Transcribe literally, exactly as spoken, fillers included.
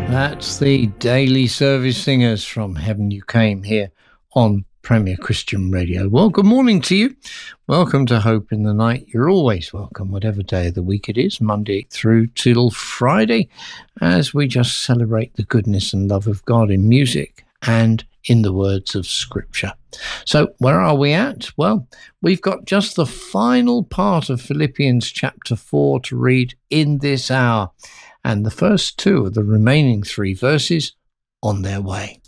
That's the Daily Service Singers from Heaven You Came here on Premier Christian Radio. Well, good morning to you. Welcome to Hope in the Night. You're always welcome, whatever day of the week it is, Monday through till Friday, as we just celebrate the goodness and love of God in music and in the words of Scripture. So where are we at? Well, we've got just the final part of Philippians chapter four to read in this hour, and the first two of the remaining three verses on their way.